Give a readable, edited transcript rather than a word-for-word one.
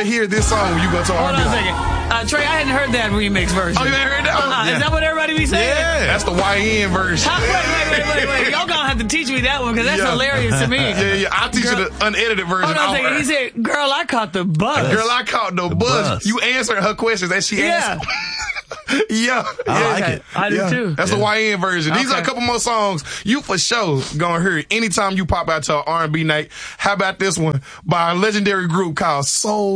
to hear this song when you go to Hold R&B. on a second. Trey, I hadn't heard that remix version. Oh, you ain't heard that one? Is that what everybody be saying? Yeah. That's the YN version. Wait. Y'all gonna have to teach me that one because that's hilarious to me. Yeah. I'll teach you the unedited version. Hold on a second. He said, girl, I caught the bus. Girl, I caught the bus. You answered her questions that she asked. Yeah. I like it. I do too. That's the YN version. These are a couple more songs you for sure gonna hear anytime you pop out to an R&B night. How about this one by a legendary group called Soul